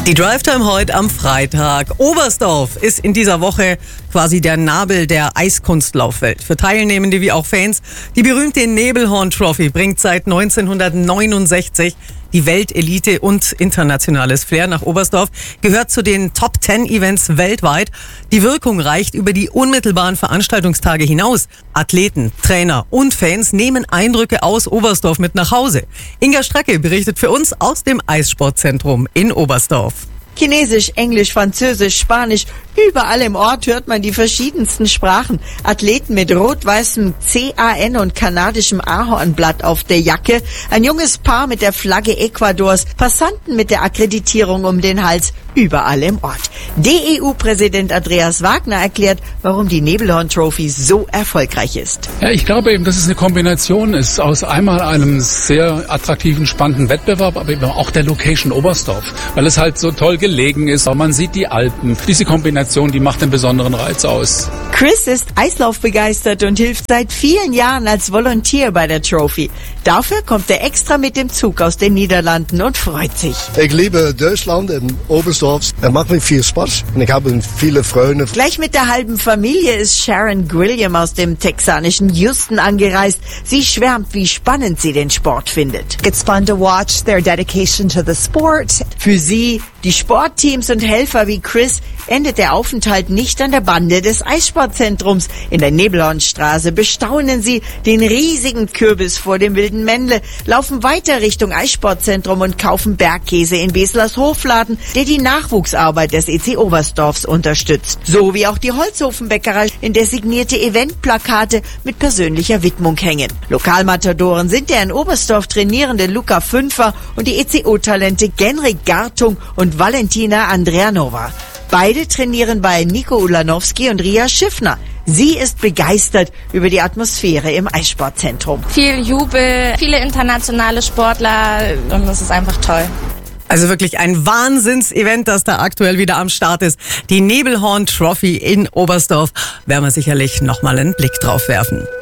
Die Drive-Time heute am Freitag. Oberstdorf ist in dieser Woche quasi der Nabel der Eiskunstlaufwelt. Für Teilnehmende wie auch Fans. Die berühmte Nebelhorn Trophy bringt seit 1969 die Weltelite und internationales Flair nach Oberstdorf, gehört zu den Top 10 Events weltweit. Die Wirkung reicht über die unmittelbaren Veranstaltungstage hinaus. Athleten, Trainer und Fans nehmen Eindrücke aus Oberstdorf mit nach Hause. Inga Stracke berichtet für uns aus dem Eissportzentrum in Oberstdorf. Chinesisch, Englisch, Französisch, Spanisch, überall im Ort hört man die verschiedensten Sprachen. Athleten mit rot-weißem CAN und kanadischem Ahornblatt auf der Jacke, ein junges Paar mit der Flagge Ecuadors, Passanten mit der Akkreditierung um den Hals, überall im Ort. DEU-Präsident Andreas Wagner erklärt, warum die Nebelhorn Trophy so erfolgreich ist. Ja, ich glaube eben, dass es eine Kombination ist aus einmal einem sehr attraktiven, spannenden Wettbewerb, aber eben auch der Location Oberstdorf, weil es halt so toll gelegen ist. Man sieht die Alpen. Diese Kombination, die macht einen besonderen Reiz aus. Chris ist Eislaufbegeistert und hilft seit vielen Jahren als Volunteer bei der Trophy. Dafür kommt er extra mit dem Zug aus den Niederlanden und freut sich. Ich liebe Deutschland und Oberstdorf. Es macht mir viel Spaß und ich habe viele Freunde. Gleich mit der halben Familie ist Sharon Grilliam aus dem texanischen Houston angereist. Sie schwärmt, wie spannend sie den Sport findet. It's fun to watch their dedication to the sport. Für sie, die Sportteams und Helfer wie Chris, endet der Aufenthalt nicht an der Bande des Eissportzentrums. In der Nebelhornstraße bestaunen sie den riesigen Kürbis vor dem Wilden Männle, laufen weiter Richtung Eissportzentrum und kaufen Bergkäse in Beslers Hofladen, der die Nachwuchsarbeit des EC Oberstdorfs unterstützt. So wie auch die Holzhofenbäckerei, in der signierte Eventplakate mit persönlicher Widmung hängen. Lokalmatadoren sind der in Oberstdorf trainierende Luca Fünfer und die ECO-Talente Genrik Gartung und Valentina Andrianova. Beide trainieren bei Nico Ulanowski und Ria Schiffner. Sie ist begeistert über die Atmosphäre im Eissportzentrum. Viel Jubel, viele internationale Sportler und das ist einfach toll. Also wirklich ein Wahnsinns-Event, das da aktuell wieder am Start ist. Die Nebelhorn Trophy in Oberstdorf. Werden wir sicherlich nochmal einen Blick drauf werfen.